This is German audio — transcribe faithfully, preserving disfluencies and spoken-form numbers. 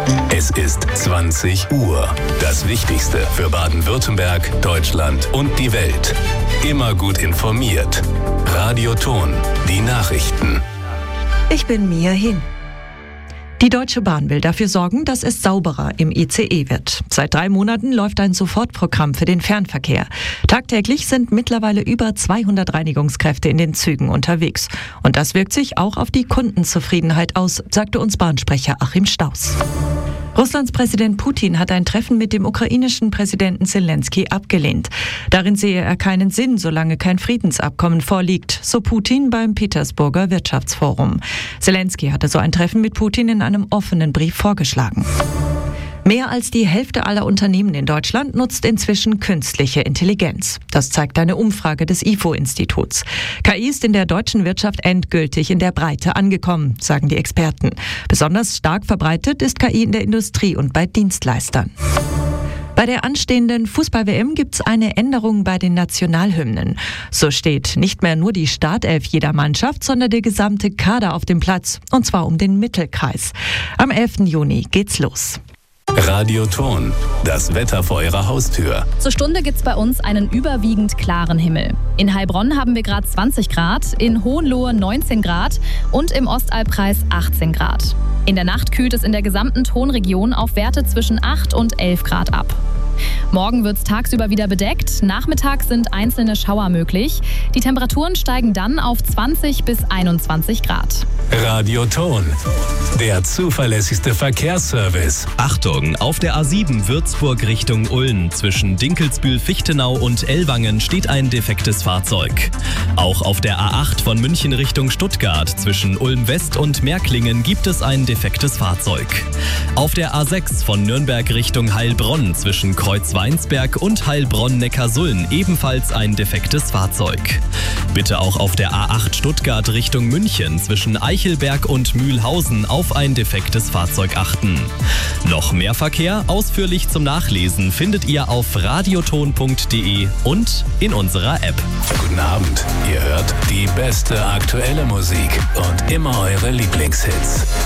Es ist zwanzig Uhr. Das Wichtigste für Baden-Württemberg, Deutschland und die Welt. Immer gut informiert. Radio Ton, die Nachrichten. Ich bin Mia Hin. Die Deutsche Bahn will dafür sorgen, dass es sauberer im I C E wird. Seit drei Monaten läuft ein Sofortprogramm für den Fernverkehr. Tagtäglich sind mittlerweile über zweihundert Reinigungskräfte in den Zügen unterwegs. Und das wirkt sich auch auf die Kundenzufriedenheit aus, sagte uns Bahnsprecher Achim Staus. Russlands Präsident Putin hat ein Treffen mit dem ukrainischen Präsidenten Zelensky abgelehnt. Darin sehe er keinen Sinn, solange kein Friedensabkommen vorliegt, so Putin beim Petersburger Wirtschaftsforum. Zelensky hatte so ein Treffen mit Putin in einem offenen Brief vorgeschlagen. Mehr als die Hälfte aller Unternehmen in Deutschland nutzt inzwischen künstliche Intelligenz. Das zeigt eine Umfrage des I F O-Instituts. K I ist in der deutschen Wirtschaft endgültig in der Breite angekommen, sagen die Experten. Besonders stark verbreitet ist K I in der Industrie und bei Dienstleistern. Bei der anstehenden Fußball-W M gibt's eine Änderung bei den Nationalhymnen. So steht nicht mehr nur die Startelf jeder Mannschaft, sondern der gesamte Kader auf dem Platz. Und zwar um den Mittelkreis. Am elften Juni geht's los. Radio Ton, das Wetter vor Ihrer Haustür. Zur Stunde gibt's bei uns einen überwiegend klaren Himmel. In Heilbronn haben wir gerade zwanzig Grad, in Hohenlohe neunzehn Grad und im Ostalbkreis achtzehn Grad. In der Nacht kühlt es in der gesamten Tonregion auf Werte zwischen acht und elf Grad ab. Morgen wird's tagsüber wieder bedeckt, nachmittags sind einzelne Schauer möglich. Die Temperaturen steigen dann auf zwanzig bis einundzwanzig Grad. Radio Ton, der zuverlässigste Verkehrsservice. Achtung, auf der A sieben Würzburg Richtung Ulm zwischen Dinkelsbühl-Fichtenau und Ellwangen steht ein defektes Fahrzeug. Auch auf der A acht von München Richtung Stuttgart zwischen Ulm West und Märklingen gibt es ein defektes Fahrzeug. Auf der A sechs von Nürnberg Richtung Heilbronn zwischen Kreuzweinsberg und Heilbronn-Neckarsulm ebenfalls ein defektes Fahrzeug. Bitte auch auf der A acht Stuttgart Richtung München zwischen Eichelberg und Mühlhausen auf ein defektes Fahrzeug achten. Noch mehr Verkehr ausführlich zum Nachlesen findet ihr auf radioton punkt de und in unserer App. Guten Abend, ihr hört die beste aktuelle Musik und immer eure Lieblingshits.